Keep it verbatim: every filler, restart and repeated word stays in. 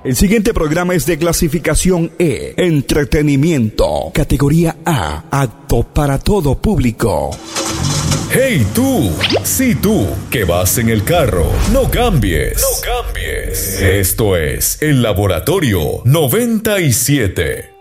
El siguiente programa es de clasificación E, entretenimiento, categoría A, apto para todo público. Hey tú, sí tú, que vas en el carro, no cambies, no cambies. Esto es El Laboratorio noventa y siete.